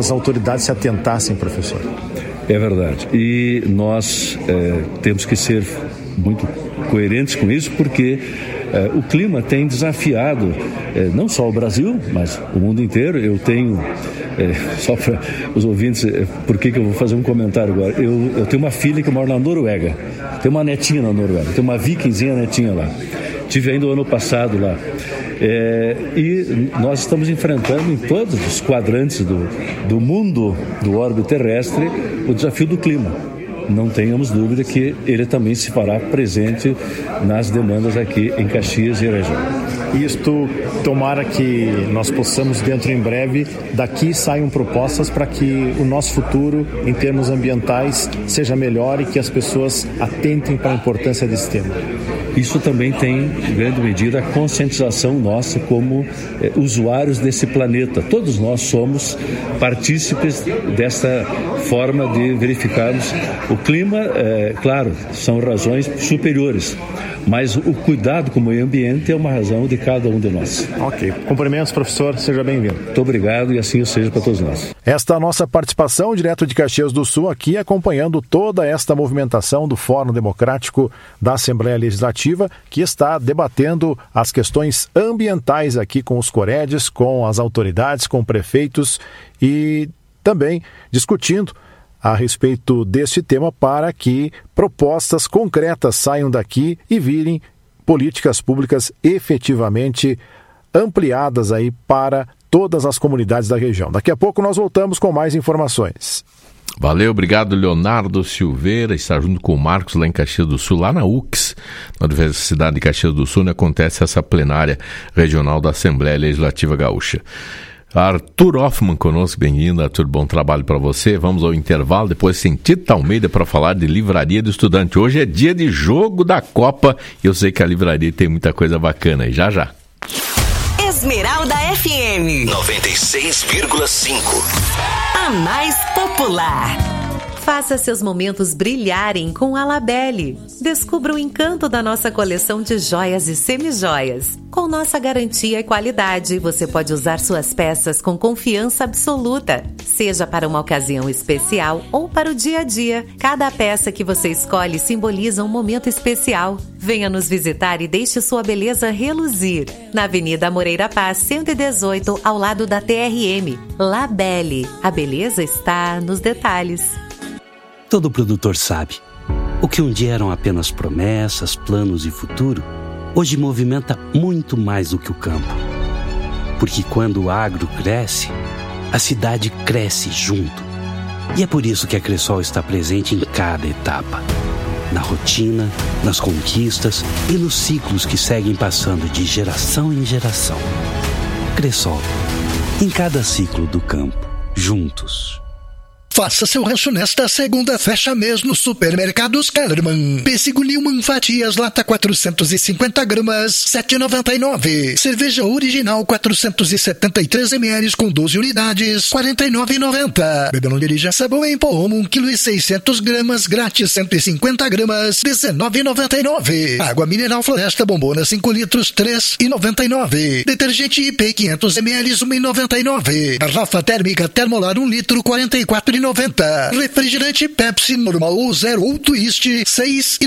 as autoridades se atentassem, professor. É verdade. E nós temos que ser muito coerentes com isso, porque o clima tem desafiado não só o Brasil, mas o mundo inteiro. Eu tenho, só para os ouvintes, por que eu vou fazer um comentário agora? Eu tenho uma filha que mora na Noruega, tenho uma netinha na Noruega, tenho uma vikingzinha netinha lá. Tive ainda o ano passado lá. E nós estamos enfrentando em todos os quadrantes do mundo, do orbe terrestre, o desafio do clima. Não tenhamos dúvida que ele também se fará presente nas demandas aqui em Caxias e região. Isto, tomara que nós possamos, dentro em breve, daqui saiam propostas para que o nosso futuro, em termos ambientais, seja melhor e que as pessoas atentem para a importância desse tema. Isso também tem, em grande medida, a conscientização nossa como usuários desse planeta. Todos nós somos partícipes dessa forma de verificarmos o clima. Claro, são razões superiores, mas o cuidado com o meio ambiente é uma razão de cada um de nós. Ok. Cumprimentos, professor. Seja bem-vindo. Muito obrigado e assim seja para todos nós. Esta é a nossa participação direto de Caxias do Sul aqui, acompanhando toda esta movimentação do Fórum Democrático da Assembleia Legislativa, que está debatendo as questões ambientais aqui com os Coredes, com as autoridades, com prefeitos e também discutindo a respeito deste tema para que propostas concretas saiam daqui e virem políticas públicas efetivamente ampliadas aí para todas as comunidades da região. Daqui a pouco nós voltamos com mais informações. Valeu, obrigado, Leonardo Silveira. Está junto com o Marcos lá em Caxias do Sul, lá na UX, na Universidade de Caxias do Sul, onde acontece essa plenária regional da Assembleia Legislativa Gaúcha. Arthur Hoffman conosco, bem-vindo, Arthur, bom trabalho para você. Vamos ao intervalo, depois tem Tita Almeida para falar de Livraria do Estudante. Hoje é dia de jogo da Copa e eu sei que a livraria tem muita coisa bacana aí, já. Esmeralda FM 96,5. A mais popular. Faça seus momentos brilharem com a Labelle. Descubra o encanto da nossa coleção de joias e semijoias. Com nossa garantia e qualidade, você pode usar suas peças com confiança absoluta. Seja para uma ocasião especial ou para o dia a dia, cada peça que você escolhe simboliza um momento especial. Venha nos visitar e deixe sua beleza reluzir. Na Avenida Moreira Paz, 118, ao lado da TRM. Labelle. A beleza está nos detalhes. Todo produtor sabe, o que um dia eram apenas promessas, planos e futuro, hoje movimenta muito mais do que o campo. Porque quando o agro cresce, a cidade cresce junto. E é por isso que a Cressol está presente em cada etapa. Na rotina, nas conquistas e nos ciclos que seguem passando de geração em geração. Cressol, em cada ciclo do campo, juntos. Faça seu rancho nesta segunda, fecha mês nos supermercados Kellerman. Pêssego Newman fatias lata 450 gramas, R$ 7,99. Cerveja original 473 ml com 12 unidades, R$ 49,90. Bebê não dirija, sabão em pó 1 kg e 600 gramas, grátis 150 gramas, R$ 19,99. Água mineral Floresta Bombona 5 litros, R$ 3,99. Detergente IP 500 ml, R$ 1,99. Garrafa térmica Termolar 1 litro, R$ 44,90. Refrigerante Pepsi normal 0 ou Twist 6,99.